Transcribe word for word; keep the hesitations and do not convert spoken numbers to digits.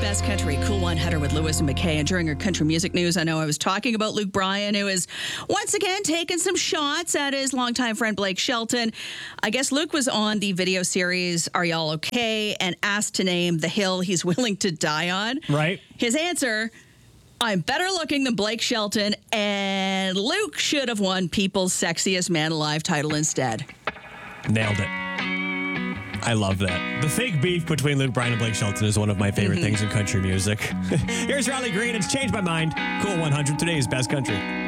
Best Country, Cool one hundred with Lewis and McKay. And during our country music news, I know I was talking about Luke Bryan, who is once again taking some shots at his longtime friend Blake Shelton. I guess Luke was on the video series Are Y'all Okay? And asked to name the hill he's willing to die on. Right. His answer, I'm better looking than Blake Shelton, and Luke should have won People's Sexiest Man Alive title instead. Nailed it. I love that. The fake beef between Luke Bryan and Blake Shelton is one of my favorite mm-hmm. things in country music. Here's Riley Green. It's changed my mind. Cool one hundred, today's Best Country.